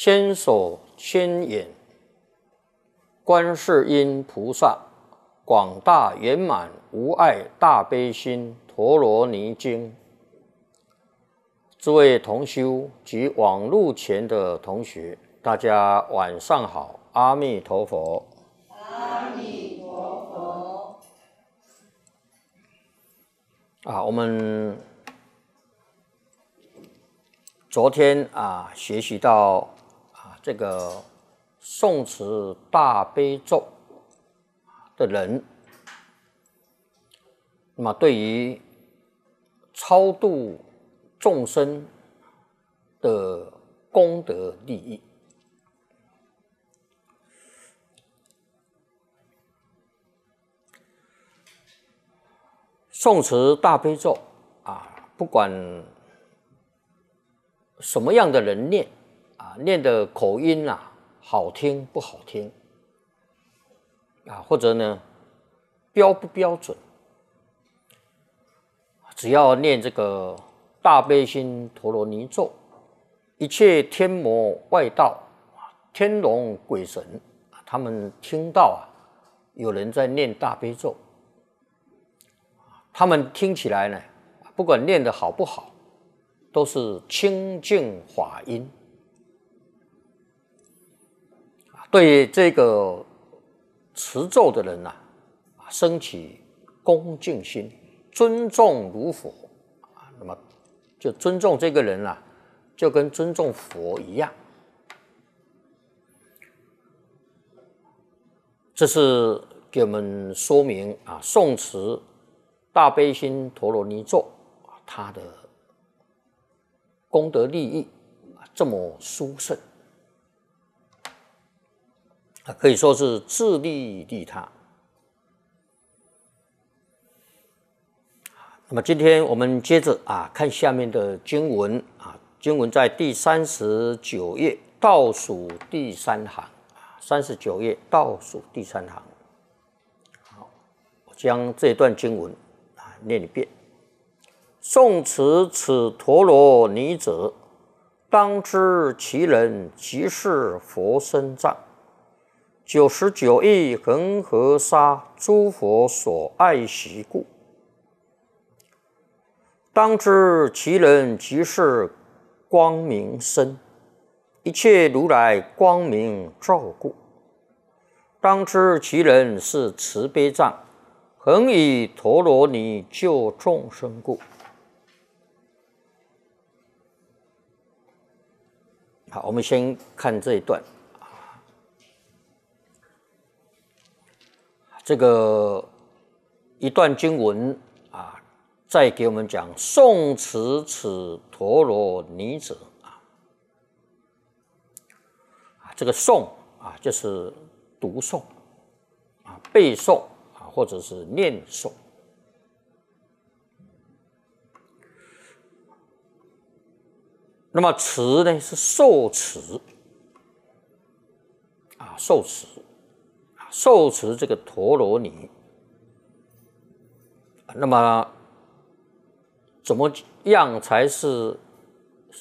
千手千眼观世音菩萨，广大圆满无碍大悲心陀罗尼经。诸位同修及网络前的同学，大家晚上好，阿弥陀佛。 阿弥陀佛。 我们昨天学习到这个诵持大悲咒的人，那么对于超度众生的功德利益，诵持大悲咒不管什么样的人念念的口音好听不好听或者呢标不标准，只要念这个大悲心陀罗尼咒，一切天魔外道、天龙鬼神，他们听到有人在念大悲咒，他们听起来呢，不管念得好不好，都是清净法音。对这个持咒的人升起恭敬心，尊重如佛那么就尊重这个人就跟尊重佛一样。这是给我们说明诵持大悲心陀罗尼咒它的功德利益这么殊胜，可以说是自利利他。那么今天我们接着看下面的经文经文在第39页倒数第3行，39页倒数第3行。好，我将这段经文念一遍。诵持此陀罗尼者，当知其人即是佛身藏，99亿恒河沙诸佛所爱习故。当知其人即是光明身，一切如来光明照顾。当知其人是慈悲藏，恒以陀罗尼救众生故。好，我们先看这一段。这个一段经文再给我们讲诵持此陀罗尼者这个诵就是读诵背诵或者是念诵。那么持呢是受持受持这个陀罗尼。那么怎么样才是